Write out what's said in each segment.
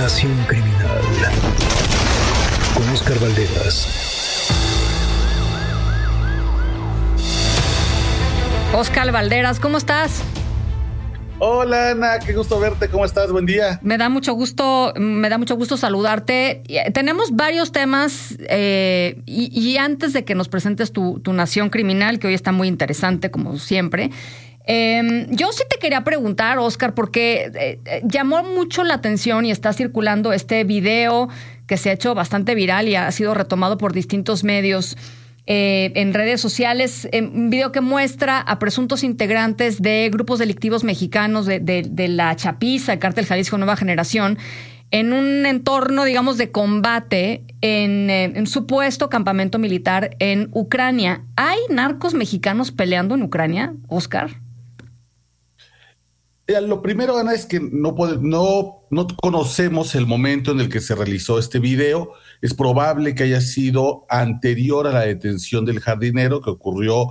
Nación Criminal con Óscar Valderas. Óscar Valderas, ¿cómo estás? Hola Ana, qué gusto verte, ¿cómo estás? Buen día. Me da mucho gusto saludarte. Tenemos varios temas y antes de que nos presentes tu Nación Criminal, que hoy está muy interesante como siempre, yo sí te quería preguntar, Óscar, porque llamó mucho la atención y está circulando este video que se ha hecho bastante viral y ha sido retomado por distintos medios en redes sociales, un video que muestra a presuntos integrantes de grupos delictivos mexicanos de la Chapiza, el Cártel Jalisco Nueva Generación, en un entorno, digamos, de combate en un supuesto campamento militar en Ucrania. ¿Hay narcos mexicanos peleando en Ucrania, Óscar? Lo primero, Ana, es que no conocemos el momento en el que se realizó este video. Es probable que haya sido anterior a la detención del jardinero que ocurrió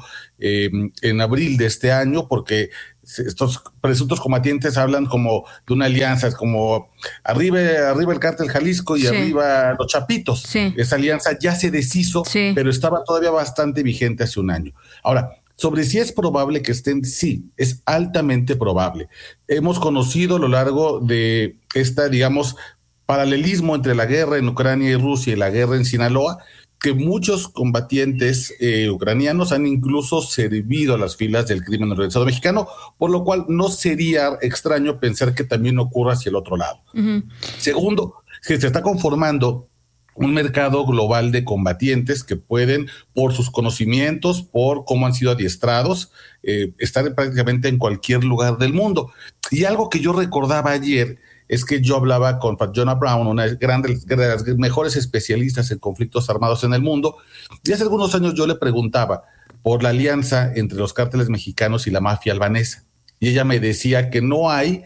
en abril de este año, porque estos presuntos combatientes hablan como de una alianza, es como arriba el Cártel Jalisco y sí, arriba los Chapitos. Sí. Esa alianza ya se deshizo, sí, pero estaba todavía bastante vigente hace un año. Ahora, sobre si es probable que estén, sí, es altamente probable. Hemos conocido a lo largo de digamos, paralelismo entre la guerra en Ucrania y Rusia y la guerra en Sinaloa, que muchos combatientes ucranianos han incluso servido a las filas del crimen organizado mexicano, por lo cual no sería extraño pensar que también ocurra hacia el otro lado. Uh-huh. Segundo, que se está conformando un mercado global de combatientes que pueden, por sus conocimientos, por cómo han sido adiestrados, estar prácticamente en cualquier lugar del mundo. Y algo que yo recordaba ayer es que yo hablaba con Fatjona Brown, una de las mejores especialistas en conflictos armados en el mundo, y hace algunos años yo le preguntaba por la alianza entre los cárteles mexicanos y la mafia albanesa. Y ella me decía que no hay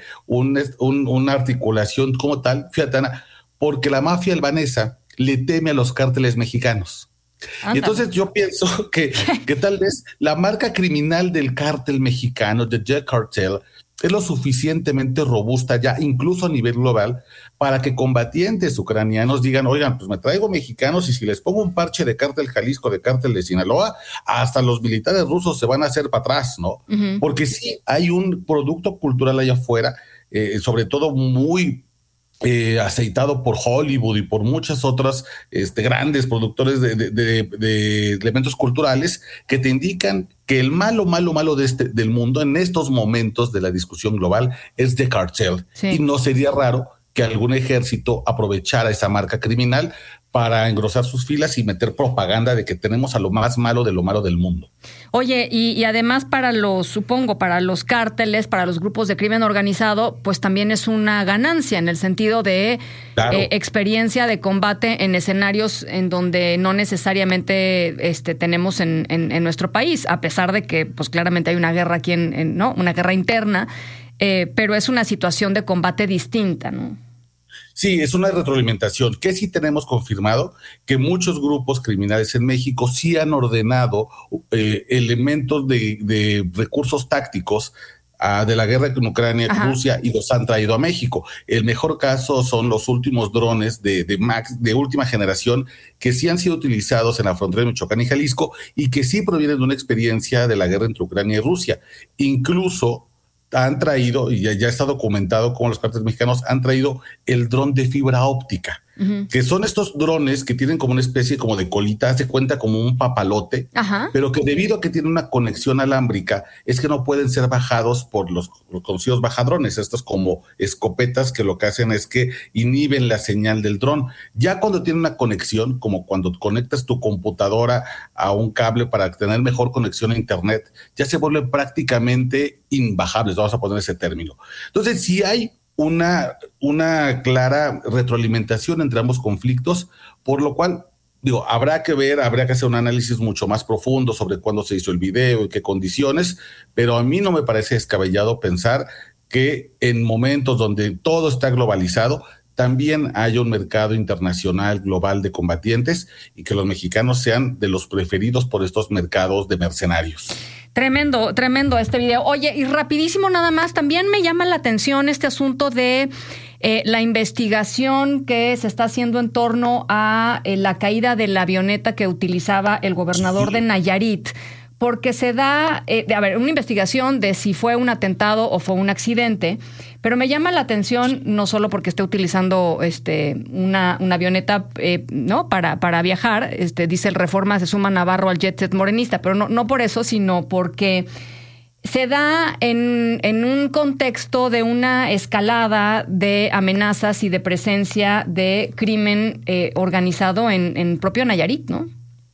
una articulación como tal, fíjate, Ana, porque la mafia albanesa le teme a los cárteles mexicanos. Anda. Y entonces yo pienso que tal vez la marca criminal del cártel mexicano, de The Cartel, es lo suficientemente robusta ya, incluso a nivel global, para que combatientes ucranianos digan, oigan, pues me traigo mexicanos y si les pongo un parche de Cártel Jalisco, de Cártel de Sinaloa, hasta los militares rusos se van a hacer para atrás, ¿no? Uh-huh. Porque sí hay un producto cultural allá afuera, sobre todo muy aceitado por Hollywood y por muchas otras grandes productores de elementos culturales que te indican que el malo del mundo en estos momentos de la discusión global es The Cartel. Sí. Y no sería raro que algún ejército aprovechara esa marca criminal para engrosar sus filas y meter propaganda de que tenemos a lo más malo del mundo. Oye, y además para los cárteles, para los grupos de crimen organizado, pues también es una ganancia en el sentido de claro, experiencia de combate en escenarios en donde no necesariamente tenemos en nuestro país, a pesar de que pues claramente hay una guerra aquí ¿no? Una guerra interna, pero es una situación de combate distinta, ¿no? Sí, es una retroalimentación que sí tenemos confirmado que muchos grupos criminales en México sí han ordenado elementos de recursos tácticos de la guerra en Ucrania, ajá, Rusia, y los han traído a México. El mejor caso son los últimos drones de última generación que sí han sido utilizados en la frontera de Michoacán y Jalisco y que sí provienen de una experiencia de la guerra entre Ucrania y Rusia. Incluso han traído, y ya está documentado cómo los cárteles mexicanos han traído el dron de fibra óptica, uh-huh, que son estos drones que tienen como una especie como de colita, se cuenta como un papalote, ajá, pero que debido a que tienen una conexión alámbrica, es que no pueden ser bajados por los conocidos bajadrones, estos como escopetas que lo que hacen es que inhiben la señal del dron. Ya cuando tiene una conexión, como cuando conectas tu computadora a un cable para tener mejor conexión a internet, ya se vuelven prácticamente imbajables, vamos a poner ese término. Entonces, si hay una clara retroalimentación entre ambos conflictos, por lo cual, habría que hacer un análisis mucho más profundo sobre cuándo se hizo el video y qué condiciones, pero a mí no me parece descabellado pensar que en momentos donde todo está globalizado, también haya un mercado internacional global de combatientes y que los mexicanos sean de los preferidos por estos mercados de mercenarios. Tremendo este video. Oye, y rapidísimo nada más, también me llama la atención este asunto de la investigación que se está haciendo en torno a la caída de la avioneta que utilizaba el gobernador de Nayarit. Porque se da, una investigación de si fue un atentado o fue un accidente, pero me llama la atención no solo porque esté utilizando una avioneta ¿no? para viajar, dice el Reforma, se suma Navarro al jet set morenista, pero no por eso, sino porque se da en un contexto de una escalada de amenazas y de presencia de crimen organizado en propio Nayarit, ¿no?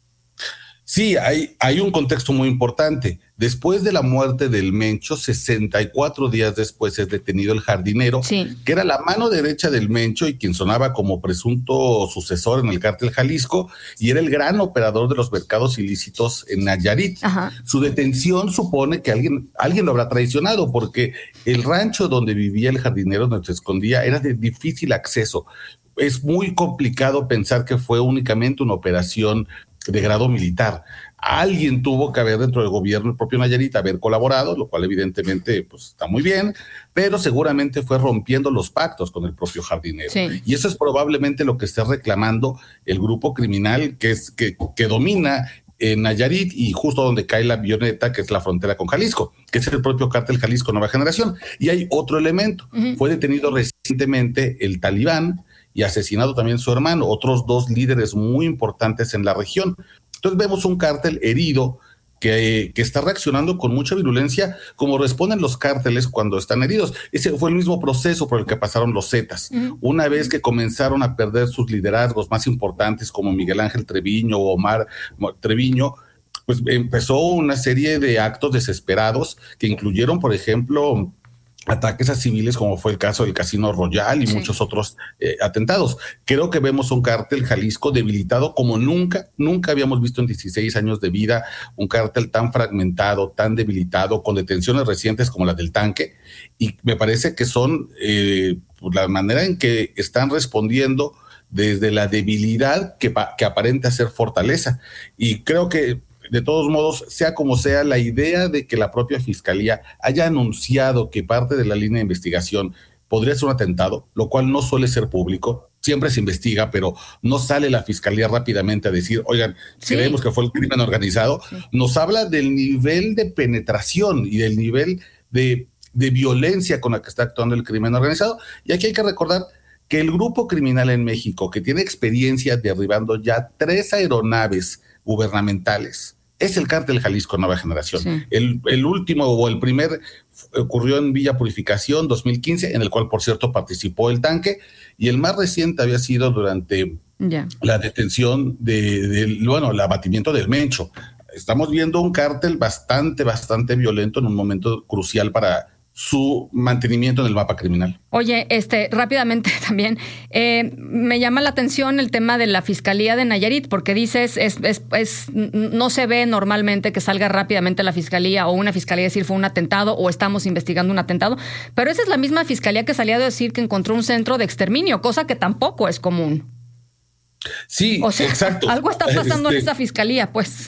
Sí, hay un contexto muy importante. Después de la muerte del Mencho, 64 días después es detenido el jardinero, sí, que era la mano derecha del Mencho y quien sonaba como presunto sucesor en el cártel Jalisco, y era el gran operador de los mercados ilícitos en Nayarit. Ajá. Su detención supone que alguien lo habrá traicionado, porque el rancho donde vivía el jardinero, donde se escondía, era de difícil acceso. Es muy complicado pensar que fue únicamente una operación de grado militar. Alguien tuvo que haber dentro del gobierno, el propio Nayarit, haber colaborado, lo cual evidentemente pues está muy bien, pero seguramente fue rompiendo los pactos con el propio jardinero. Sí. Y eso es probablemente lo que esté reclamando el grupo criminal que domina en Nayarit y justo donde cae la avioneta, que es la frontera con Jalisco, que es el propio cártel Jalisco Nueva Generación. Y hay otro elemento. Fue detenido recientemente el Talibán y asesinado también su hermano, otros dos líderes muy importantes en la región. Entonces vemos un cártel herido que está reaccionando con mucha virulencia, como responden los cárteles cuando están heridos. Ese fue el mismo proceso por el que pasaron los Zetas. Una vez que comenzaron a perder sus liderazgos más importantes, como Miguel Ángel Treviño o Omar Treviño, pues empezó una serie de actos desesperados que incluyeron, por ejemplo, ataques a civiles, como fue el caso del Casino Royal y muchos otros atentados. Creo que vemos un cártel Jalisco debilitado como nunca habíamos visto en 16 años de vida, un cártel tan fragmentado, tan debilitado, con detenciones recientes como la del Tanque, y me parece que son la manera en que están respondiendo desde la debilidad que aparenta ser fortaleza. Y creo que de todos modos, sea como sea, la idea de que la propia Fiscalía haya anunciado que parte de la línea de investigación podría ser un atentado, lo cual no suele ser público, siempre se investiga, pero no sale la Fiscalía rápidamente a decir, oigan, creemos que fue el crimen organizado, nos habla del nivel de penetración y del nivel de violencia con la que está actuando el crimen organizado. Y aquí hay que recordar que el grupo criminal en México, que tiene experiencia derribando ya 3 aeronaves gubernamentales, es el cártel Jalisco Nueva Generación. Sí. El último o el primer ocurrió en Villa Purificación 2015, en el cual, por cierto, participó el Tanque, y el más reciente había sido durante la detención el abatimiento del Mencho. Estamos viendo un cártel bastante violento en un momento crucial para su mantenimiento en el mapa criminal. Oye, rápidamente también, me llama la atención el tema de la Fiscalía de Nayarit, porque dices, no se ve normalmente que salga rápidamente la Fiscalía o una Fiscalía decir fue un atentado o estamos investigando un atentado, pero esa es la misma Fiscalía que salía a decir que encontró un centro de exterminio, cosa que tampoco es común. Sí, o sea, exacto. Algo está pasando en esa Fiscalía, pues.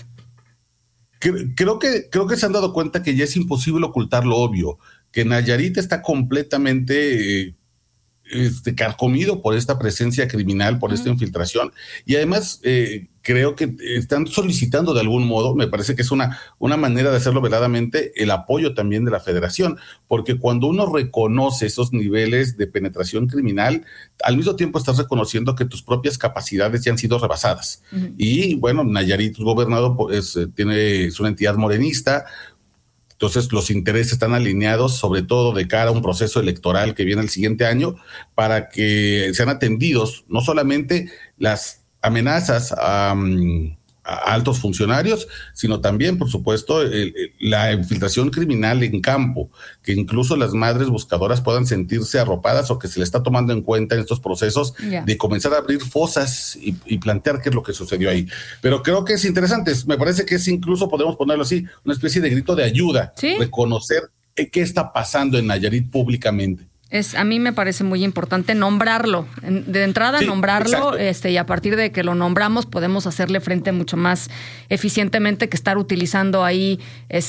Creo que se han dado cuenta que ya es imposible ocultar lo obvio, que Nayarit está completamente carcomido por esta presencia criminal, por esta infiltración, y además creo que están solicitando de algún modo, me parece que es una manera de hacerlo veladamente, el apoyo también de la Federación, porque cuando uno reconoce esos niveles de penetración criminal, al mismo tiempo estás reconociendo que tus propias capacidades ya han sido rebasadas. Y bueno, Nayarit, gobernado, es una entidad morenista. Entonces los intereses están alineados, sobre todo de cara a un proceso electoral que viene el siguiente año, para que sean atendidos no solamente las amenazas a altos funcionarios, sino también, por supuesto, la infiltración criminal en campo, que incluso las madres buscadoras puedan sentirse arropadas o que se le está tomando en cuenta en estos procesos de comenzar a abrir fosas y plantear qué es lo que sucedió ahí. Pero creo que es interesante, me parece que es incluso, podemos ponerlo así, una especie de grito de ayuda, reconocer qué está pasando en Nayarit públicamente. A mí me parece muy importante nombrarlo. De entrada, sí, nombrarlo, y a partir de que lo nombramos podemos hacerle frente mucho más eficientemente que estar utilizando ahí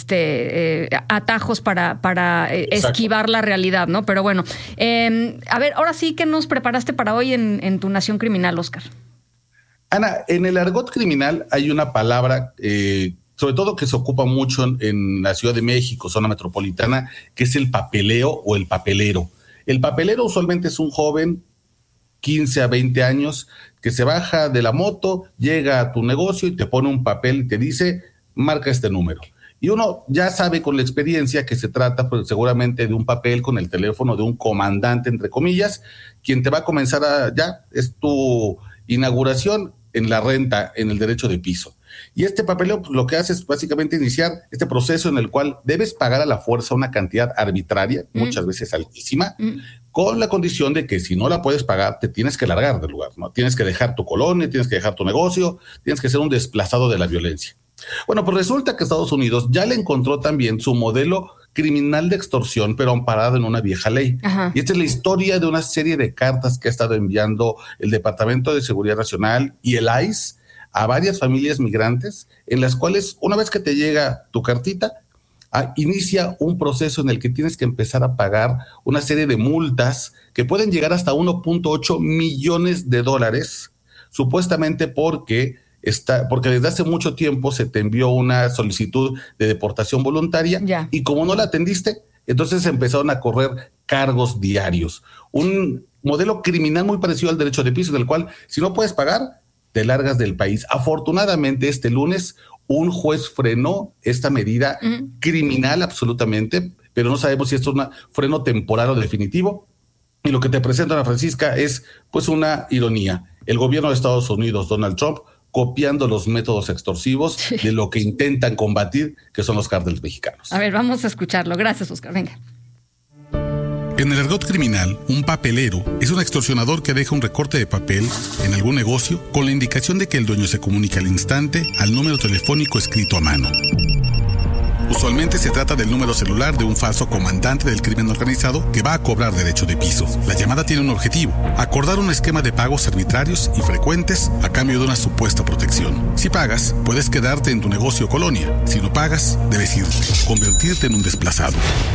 atajos para esquivar la realidad, ¿no? Pero bueno, a ver, ahora sí, ¿qué nos preparaste para hoy en tu Nación Criminal, Oscar? Ana, en el argot criminal hay una palabra sobre todo que se ocupa mucho en la Ciudad de México, zona metropolitana, que es el papeleo o el papelero. El papelero usualmente es un joven, 15 a 20 años, que se baja de la moto, llega a tu negocio y te pone un papel y te dice, marca este número. Y uno ya sabe con la experiencia que se trata pues, seguramente de un papel con el teléfono de un comandante, entre comillas, quien te va a comenzar es tu inauguración en la renta, en el derecho de piso. Y este papeleo pues, lo que hace es básicamente iniciar este proceso en el cual debes pagar a la fuerza una cantidad arbitraria, muchas veces altísima, con la condición de que si no la puedes pagar, te tienes que largar del lugar, ¿no? Tienes que dejar tu colonia, tienes que dejar tu negocio, tienes que ser un desplazado de la violencia. Bueno, pues resulta que Estados Unidos ya le encontró también su modelo criminal de extorsión, pero amparado en una vieja ley. Ajá. Y esta es la historia de una serie de cartas que ha estado enviando el Departamento de Seguridad Nacional y el ICE a varias familias migrantes, en las cuales una vez que te llega tu cartita, inicia un proceso en el que tienes que empezar a pagar una serie de multas que pueden llegar hasta 1.8 millones de dólares, supuestamente porque desde hace mucho tiempo se te envió una solicitud de deportación voluntaria y como no la atendiste, entonces empezaron a correr cargos diarios. Un modelo criminal muy parecido al derecho de piso, en el cual si no puedes pagar, te largas del país. Afortunadamente, este lunes, un juez frenó esta medida criminal absolutamente, pero no sabemos si esto es un freno temporal o definitivo. Y lo que te presenta, Ana Francisca, es pues una ironía. El gobierno de Estados Unidos, Donald Trump, copiando los métodos extorsivos de lo que intentan combatir, que son los cárteles mexicanos. A ver, vamos a escucharlo. Gracias, Oscar. Venga. En el argot criminal, un papelero es un extorsionador que deja un recorte de papel en algún negocio con la indicación de que el dueño se comunica al instante al número telefónico escrito a mano. Usualmente se trata del número celular de un falso comandante del crimen organizado que va a cobrar derecho de piso. La llamada tiene un objetivo: acordar un esquema de pagos arbitrarios y frecuentes a cambio de una supuesta protección. Si pagas, puedes quedarte en tu negocio o colonia. Si no pagas, debes irte, convertirte en un desplazado.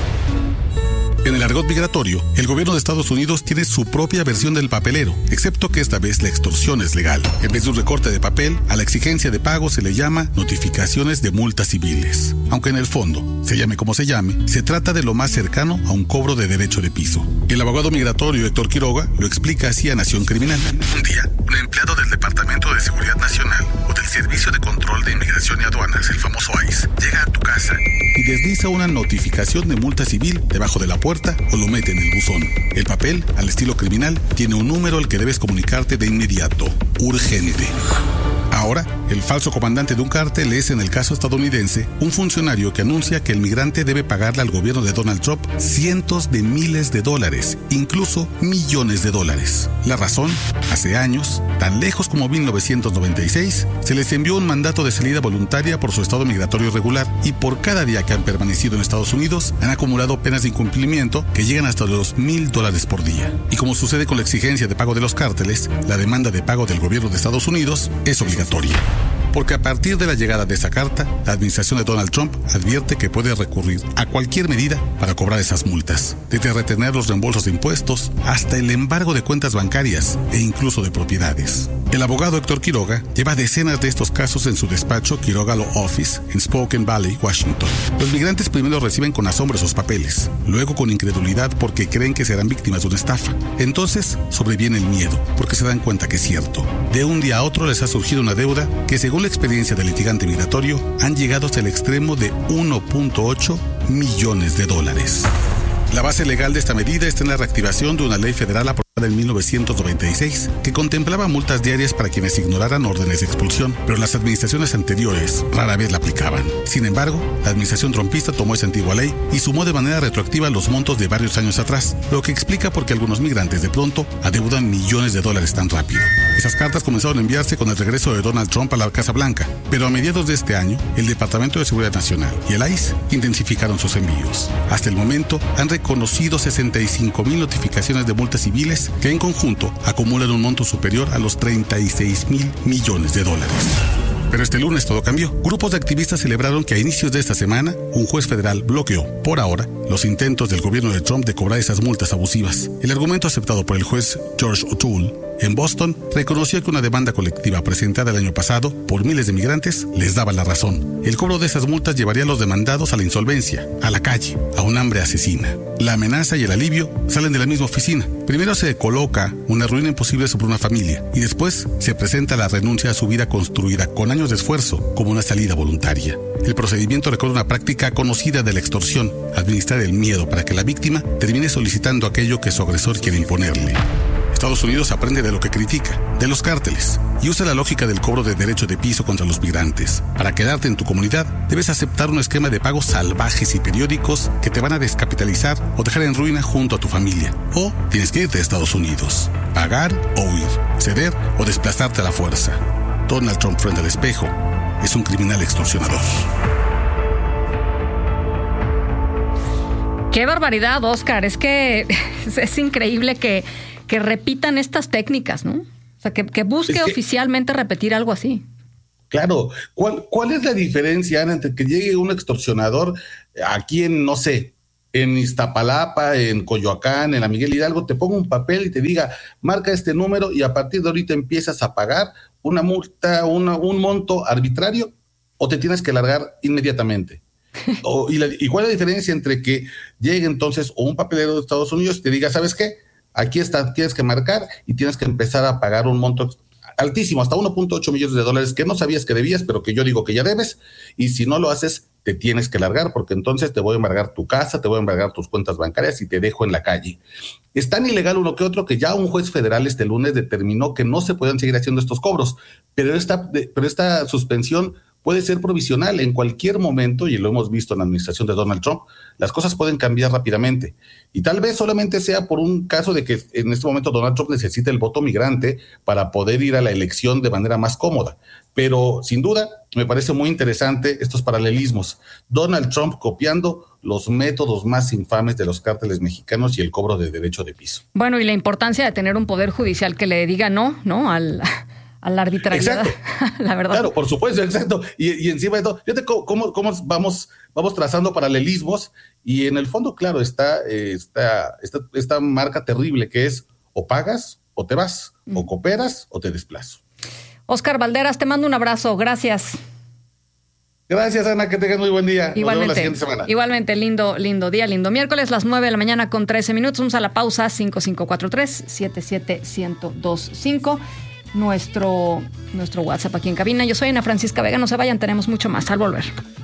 En el argot migratorio, el gobierno de Estados Unidos tiene su propia versión del papelero, excepto que esta vez la extorsión es legal. En vez de un recorte de papel, a la exigencia de pago se le llama notificaciones de multas civiles. Aunque en el fondo, se llame como se llame, se trata de lo más cercano a un cobro de derecho de piso. El abogado migratorio Héctor Quiroga lo explica así a Nación Criminal. Un día, un empleado del Departamento de Seguridad Nacional o del Servicio de Control de Inmigración y Aduanas, el famoso ICE, llega a tu casa y desliza una notificación de multa civil debajo de la puerta o lo mete en el buzón. El papel, al estilo criminal, tiene un número al que debes comunicarte de inmediato. Urgente. Ahora, el falso comandante de un cártel es, en el caso estadounidense, un funcionario que anuncia que el migrante debe pagarle al gobierno de Donald Trump cientos de miles de dólares, incluso millones de dólares. La razón: hace años, tan lejos como 1996, se les envió un mandato de salida voluntaria por su estado migratorio irregular y por cada día que han permanecido en Estados Unidos han acumulado penas de incumplimiento que llegan hasta los $1,000 por día. Y como sucede con la exigencia de pago de los cárteles, la demanda de pago del gobierno de Estados Unidos es obligatoria. Porque a partir de la llegada de esa carta, la administración de Donald Trump advierte que puede recurrir a cualquier medida para cobrar esas multas, desde retener los reembolsos de impuestos hasta el embargo de cuentas bancarias e incluso de propiedades. El abogado Héctor Quiroga lleva decenas de estos casos en su despacho Quiroga Law Office en Spokane Valley, Washington. Los migrantes primero reciben con asombro esos papeles, luego con incredulidad porque creen que serán víctimas de una estafa. Entonces sobreviene el miedo, porque se dan cuenta que es cierto. De un día a otro les ha surgido una deuda que, según la experiencia del litigante migratorio, han llegado hasta el extremo de 1.8 millones de dólares. La base legal de esta medida está en la reactivación de una ley federal aprobada aprobada en 1996 que contemplaba multas diarias para quienes ignoraran órdenes de expulsión, pero las administraciones anteriores rara vez la aplicaban. Sin embargo, la administración trumpista tomó esa antigua ley y sumó de manera retroactiva los montos de varios años atrás, lo que explica por qué algunos migrantes de pronto adeudan millones de dólares tan rápido. Esas cartas comenzaron a enviarse con el regreso de Donald Trump a la Casa Blanca, pero a mediados de este año, el Departamento de Seguridad Nacional y el ICE intensificaron sus envíos. Hasta el momento, han reconocido 65,000 notificaciones de multas civiles que en conjunto acumulan un monto superior a los 36,000 millones de dólares. Pero este lunes todo cambió. Grupos de activistas celebraron que a inicios de esta semana, un juez federal bloqueó, por ahora, los intentos del gobierno de Trump de cobrar esas multas abusivas. El argumento aceptado por el juez George O'Toole en Boston reconoció que una demanda colectiva presentada el año pasado por miles de migrantes les daba la razón. El cobro de esas multas llevaría a los demandados a la insolvencia, a la calle, a un hambre asesina. La amenaza y el alivio salen de la misma oficina. Primero se coloca una ruina imposible sobre una familia y después se presenta la renuncia a su vida construida con años de esfuerzo como una salida voluntaria. El procedimiento recuerda una práctica conocida de la extorsión, administrar el miedo para que la víctima termine solicitando aquello que su agresor quiere imponerle. Estados Unidos aprende de lo que critica, de los cárteles, y usa la lógica del cobro de derecho de piso contra los migrantes. Para quedarte en tu comunidad, debes aceptar un esquema de pagos salvajes y periódicos que te van a descapitalizar o dejar en ruina junto a tu familia. O tienes que irte a Estados Unidos, pagar o huir, ceder o desplazarte a la fuerza. Donald Trump frente al espejo es un criminal extorsionador. Qué barbaridad, Oscar. Es que es increíble que repitan estas técnicas, ¿no? O sea, que busque oficialmente repetir algo así. Claro. ¿Cuál es la diferencia, Ana, entre que llegue un extorsionador aquí en, no sé, en Iztapalapa, en Coyoacán, en la Miguel Hidalgo, te ponga un papel y te diga, marca este número y a partir de ahorita empiezas a pagar una multa, un monto arbitrario, o te tienes que largar inmediatamente? ¿Y cuál es la diferencia entre que llegue entonces o un papelero de Estados Unidos y te diga, ¿sabes qué? Aquí está, tienes que marcar y tienes que empezar a pagar un monto altísimo, hasta 1.8 millones de dólares que no sabías que debías, pero que yo digo que ya debes, y si no lo haces, te tienes que largar, porque entonces te voy a embargar tu casa, te voy a embargar tus cuentas bancarias y te dejo en la calle. Es tan ilegal uno que otro que ya un juez federal este lunes determinó que no se pueden seguir haciendo estos cobros, pero esta suspensión puede ser provisional en cualquier momento, y lo hemos visto en la administración de Donald Trump. Las cosas pueden cambiar rápidamente, y tal vez solamente sea por un caso de que en este momento Donald Trump necesita el voto migrante para poder ir a la elección de manera más cómoda. Pero sin duda me parece muy interesante estos paralelismos. Donald Trump copiando los métodos más infames de los cárteles mexicanos y el cobro de derecho de piso. Bueno, y la importancia de tener un poder judicial que le diga no a la arbitrariedad. La verdad. Claro, por supuesto, exacto. Y encima de todo, fíjate cómo vamos trazando paralelismos, y en el fondo, claro, está esta marca terrible que es o pagas o te vas, o cooperas o te desplazo. Oscar Valderas, te mando un abrazo. Gracias. Gracias, Ana, que tengas muy buen día. Igualmente, nos vemos la siguiente semana. Igualmente, lindo día, lindo miércoles, las 9 de la mañana con 13 minutos. Vamos a la pausa, 5543-77125. Nuestro WhatsApp aquí en cabina. Yo soy Ana Francisca Vega, no se vayan, tenemos mucho más al volver.